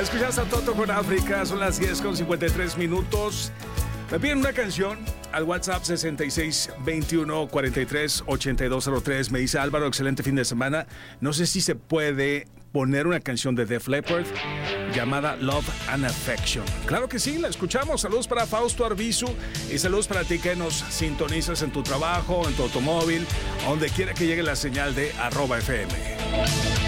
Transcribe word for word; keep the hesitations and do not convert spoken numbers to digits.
Escuchas a Toto con África, son las diez con cincuenta y tres minutos. Me piden una canción al WhatsApp sesenta y seis veintiuno cuarenta y tres ochenta y dos cero tres. Me dice Álvaro, excelente fin de semana. No sé si se puede poner una canción de Def Leppard llamada Love and Affection. Claro que sí, la escuchamos. Saludos para Fausto Arbizu y saludos para ti que nos sintonizas en tu trabajo, en tu automóvil, donde quiera que llegue la señal de arroba F M.